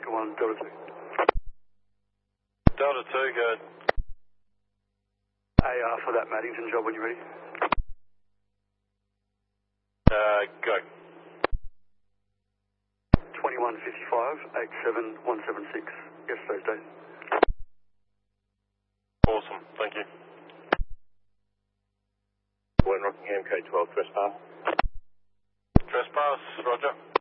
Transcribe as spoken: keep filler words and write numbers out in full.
Oscar one, Delta two. Delta two, go ahead. A R for that Maddington job when you're ready. Uh, go. twenty-one fifty-five, eight seven one seven six, yesterday's date. Awesome, thank you. One Rockingham, code twelve, trespass. Trespass, roger.